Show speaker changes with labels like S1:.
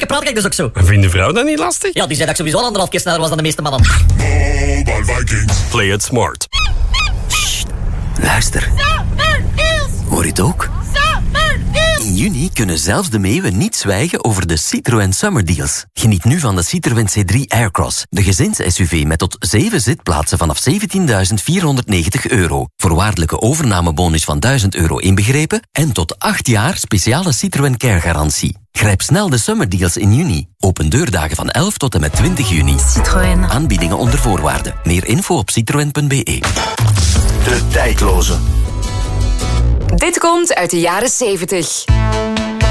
S1: praat ik dus ook zo.
S2: En vindt de vrouw dat niet lastig?
S1: Ja, die zei dat ik sowieso 1,5 keer sneller was dan de meeste mannen.
S3: Mobile Vikings.
S2: Play it smart.
S4: Luister. Hoor je het ook? In juni kunnen zelfs de meeuwen niet zwijgen over de Citroën Summer Deals. Geniet nu van de Citroën C3 Aircross. De gezins-SUV met tot 7 zitplaatsen vanaf €17.490. Voorwaardelijke overnamebonus van €1.000 inbegrepen. En tot 8 jaar speciale Citroën Care garantie. Grijp snel de Summer Deals in juni. Open deurdagen van 11 tot en met 20 juni.
S5: Citroën.
S4: Aanbiedingen onder voorwaarden. Meer info op citroen.be.
S6: De tijdloze.
S5: Dit komt uit de jaren 70.